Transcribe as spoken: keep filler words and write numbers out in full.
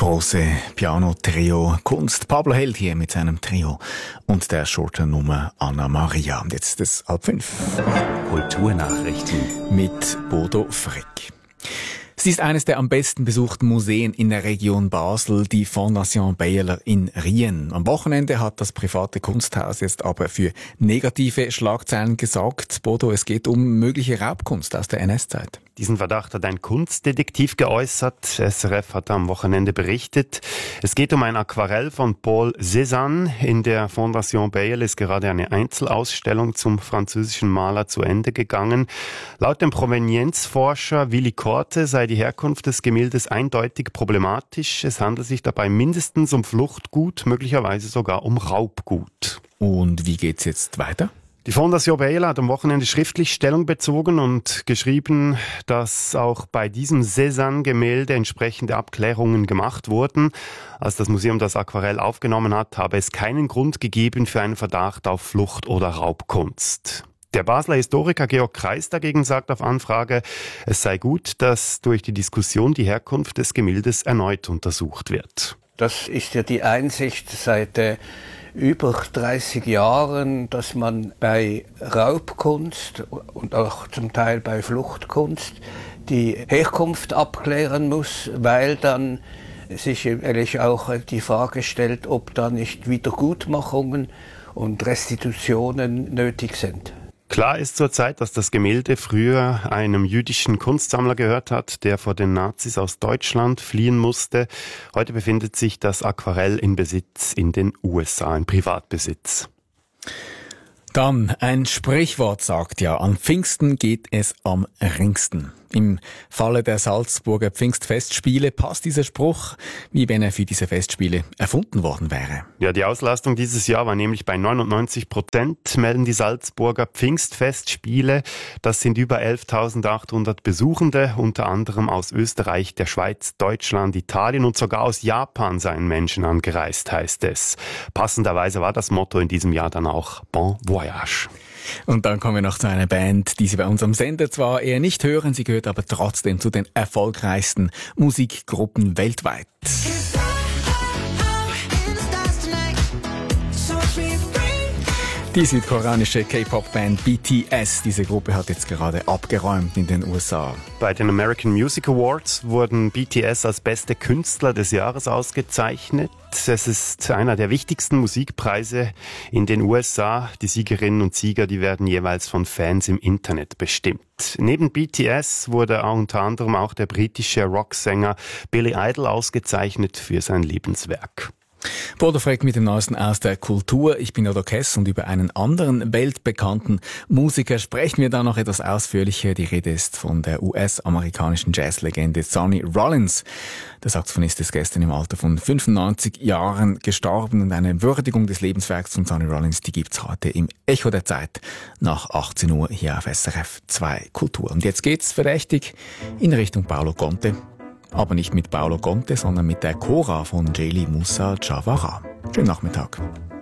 große Piano-Trio Kunst. Pablo Held hier mit seinem Trio und der shorten Nummer Anna Maria. Und jetzt ist es halb fünf. Kulturnachrichten mit Bodo Frick. Sie ist eines der am besten besuchten Museen in der Region Basel, die Fondation Bayerler in Rien. Am Wochenende hat das private Kunsthaus jetzt aber für negative Schlagzeilen gesorgt. Bodo, es geht um mögliche Raubkunst aus der N S-Zeit. Diesen Verdacht hat ein Kunstdetektiv geäußert. S R F hat am Wochenende berichtet. Es geht um ein Aquarell von Paul Cézanne. In der Fondation Bayerle ist gerade eine Einzelausstellung zum französischen Maler zu Ende gegangen. Laut dem Provenienzforscher Willy Korte sei die Herkunft des Gemäldes eindeutig problematisch. Es handelt sich dabei mindestens um Fluchtgut, möglicherweise sogar um Raubgut. Und wie geht's jetzt weiter? Die Fondation Bayerle hat am Wochenende schriftlich Stellung bezogen und geschrieben, dass auch bei diesem Cézanne-Gemälde entsprechende Abklärungen gemacht wurden. Als das Museum das Aquarell aufgenommen hat, habe es keinen Grund gegeben für einen Verdacht auf Flucht- oder Raubkunst. Der Basler Historiker Georg Kreis dagegen sagt auf Anfrage, es sei gut, dass durch die Diskussion die Herkunft des Gemäldes erneut untersucht wird. Das ist ja die Einsicht seit äh, über dreißig Jahren, dass man bei Raubkunst und auch zum Teil bei Fluchtkunst die Herkunft abklären muss, weil dann sich ehrlich auch die Frage stellt, ob da nicht Wiedergutmachungen und Restitutionen nötig sind. Klar ist zurzeit, dass das Gemälde früher einem jüdischen Kunstsammler gehört hat, der vor den Nazis aus Deutschland fliehen musste. Heute befindet sich das Aquarell in Besitz in den U S A, in Privatbesitz. Dann, ein Sprichwort sagt ja, an Pfingsten geht es am ringsten. Im Falle der Salzburger Pfingstfestspiele passt dieser Spruch, wie wenn er für diese Festspiele erfunden worden wäre. Ja, die Auslastung dieses Jahr war nämlich bei neunundneunzig Prozent, melden die Salzburger Pfingstfestspiele. Das sind über elftausendachthundert Besuchende, unter anderem aus Österreich, der Schweiz, Deutschland, Italien und sogar aus Japan seien Menschen angereist, heißt es. Passenderweise war das Motto in diesem Jahr dann auch Bon Voyage. Und dann kommen wir noch zu einer Band, die Sie bei unserem Sender zwar eher nicht hören, sie gehört aber trotzdem zu den erfolgreichsten Musikgruppen weltweit. Die südkoreanische K-Pop-Band B T S, diese Gruppe hat jetzt gerade abgeräumt in den U S A. Bei den American Music Awards wurden B T S als beste Künstler des Jahres ausgezeichnet. Es ist einer der wichtigsten Musikpreise in den U S A. Die Siegerinnen und Sieger, die werden jeweils von Fans im Internet bestimmt. Neben B T S wurde unter anderem auch der britische Rocksänger Billy Idol ausgezeichnet für sein Lebenswerk. Bodo Frick mit dem Neuesten aus der Kultur. Ich bin Odo Kess und über einen anderen weltbekannten Musiker sprechen wir da noch etwas ausführlicher. Die Rede ist von der U S-amerikanischen Jazzlegende Sonny Rollins. Der Saxophonist ist gestern im Alter von fünfundneunzig Jahren gestorben und eine Würdigung des Lebenswerks von Sonny Rollins, die gibt's heute im Echo der Zeit nach achtzehn Uhr hier auf S R F zwei Kultur. Und jetzt geht's verdächtig in Richtung Paolo Conte. Aber nicht mit Paolo Conte, sondern mit der Chora von Jeli Moussa Jawara. Schönen Nachmittag.